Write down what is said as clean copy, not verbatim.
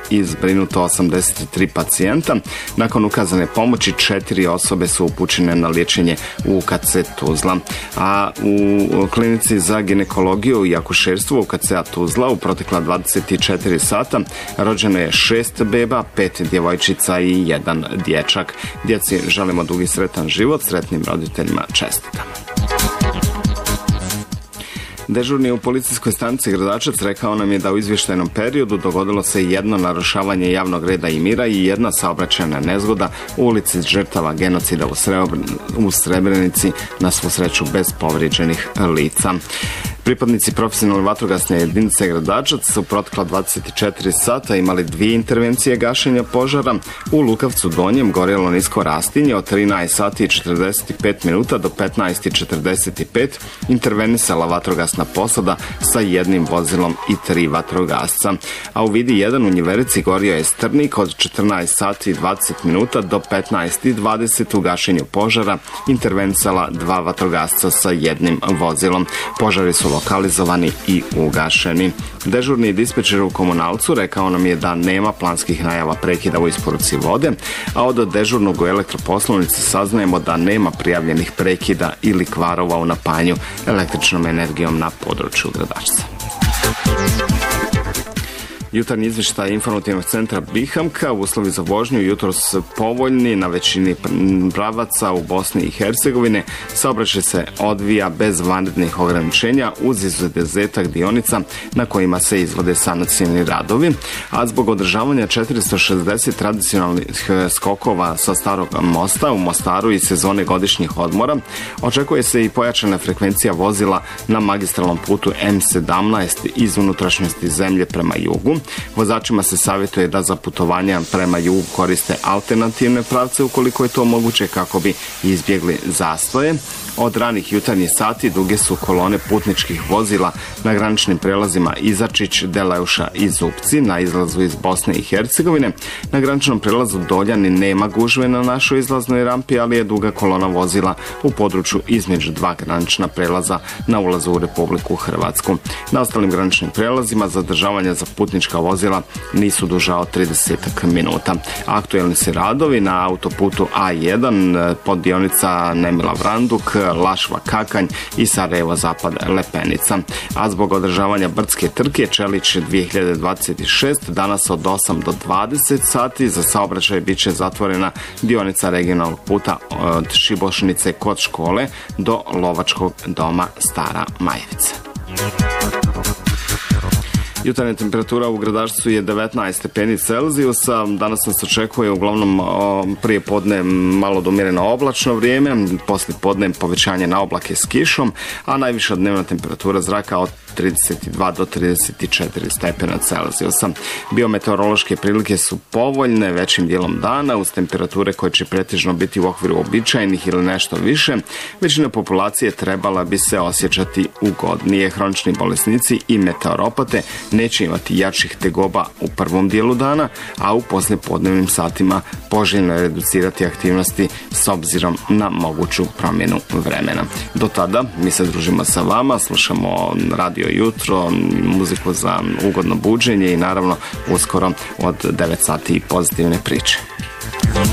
i zbrinuto 83 pacijenta. Nakon ukazane pomoći 4 osobe su upućene na liječenje u UKC Tuzla. A u klinici za ginekologiju i akušerstvo UKC-a Tuzla u protekla 24 sata rođeno je 6 beba, 5 djevojčica i 1 dječak. Djeci želimo dugi sretan život, sretnim roditeljima čestitam. Dežurni u policijskoj stanici Gradačac rekao nam je da u izvještajnom periodu dogodilo se jedno narušavanje javnog reda i mira i jedna saobraćajna nezgoda u ulici žrtava genocida u Srebrenici, na svu sreću bez povrijeđenih lica. Pripadnici profesionalne vatrogasne jedinice Gradačac su protekla 24 sata imali 2 intervencije gašenja požara. U Lukavcu Donjem gorjelo nisko rastinje od 13 sati i 45 minuta do 15:45 intervenisala vatrogasna posada sa 1 vozilom i 3 vatrogasca. A u Vidi 1 u Njiverici gorio je strnik od 14 sati i 20 minuta do 15:20 u gašenju požara intervenisala 2 vatrogasca sa 1 vozilom. Požari su lokalizovani i ugašeni. Dežurni dispečer u Komunalcu rekao nam je da nema planskih najava prekida u isporuci vode, a od dežurnog u elektroposlovnici saznajemo da nema prijavljenih prekida ili kvarova u napajanju električnom energijom na području Gradačca. Jutarnji izvještaj informativnog centra Bihamka, uslovi za vožnju jutros povoljni na većini pravaca u Bosni i Hercegovine. Saobraćaj se odvija bez vanrednih ograničenja uz izuzetak dionica na kojima se izvode sanacioni radovi, a zbog održavanja 460 tradicionalnih skokova sa Starog mosta u Mostaru i sezone godišnjih odmora, očekuje se i pojačana frekvencija vozila na magistralnom putu M17 iz unutrašnjosti zemlje prema jugu. Vozačima se savjetuje da za putovanja prema jugu koriste alternativne pravce ukoliko je to moguće kako bi izbjegli zastoje. Od ranih jutarnjih sati duge su kolone putničkih vozila na graničnim prelazima Izačić, Deleuša i Zupci na izlazu iz Bosne i Hercegovine. Na graničnom prelazu Doljani nema gužve na našoj izlaznoj rampi, ali je duga kolona vozila u području između 2 granična prelaza na ulazu u Republiku Hrvatsku. Na ostalim graničnim prelazima zadržavanja za putnička vozila nisu duža od 30 minuta. Aktuelni se radovi na autoputu A1 pod dionica Nemila Vranduk, Lašva Kakanj i Sarajevo Zapad Lepenica. A zbog održavanja brdske trke Čelić 2026 danas od 8 do 20 sati za saobraćaj bit će zatvorena dionica regionalnog puta od Šibošnice kod škole do Lovačkog doma Stara Majevica. Jutarnja temperatura u Gradačcu je 19 stepeni Celzijusa. Danas nas očekuje uglavnom prije podne malo do umjereno oblačno vrijeme, poslije podne povećanje na oblake s kišom, a najviša dnevna temperatura zraka od 32 do 34 stepena Celzijusa. Biometeorološke prilike su povoljne većim dijelom dana uz temperature koje će pretežno biti u okviru običajnih ili nešto više. Većina populacije trebala bi se osjećati ugodnije. Hronični bolesnici i meteoropate neće imati jačih tegoba u prvom dijelu dana, a u poslijepodnevnim satima poželjno je reducirati aktivnosti s obzirom na moguću promjenu vremena. Do tada mi se družimo sa vama, slušamo Radio Jutro, muziku za ugodno buđenje i naravno uskoro od 9 sati pozitivne priče.